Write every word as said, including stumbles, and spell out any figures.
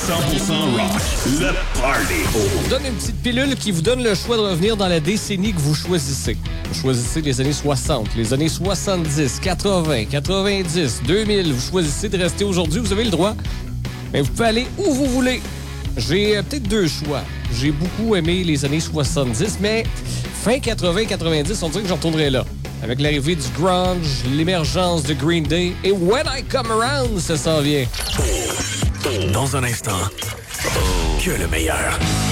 cent pour cent rock. Le Party. On vous donne une petite pilule qui vous donne le choix de revenir dans la décennie que vous choisissez. Vous choisissez les années soixante, les années soixante-dix, quatre-vingts, quatre-vingt-dix, deux mille. Vous choisissez de rester aujourd'hui, vous avez le droit. Mais vous pouvez aller où vous voulez. J'ai euh, peut-être deux choix. J'ai beaucoup aimé les années soixante-dix, mais fin quatre-vingts quatre-vingt-dix, on dirait que j'en retournerai là. Avec l'arrivée du grunge, l'émergence de Green Day et When I Come Around, ça s'en vient. Dans un instant, que le meilleur.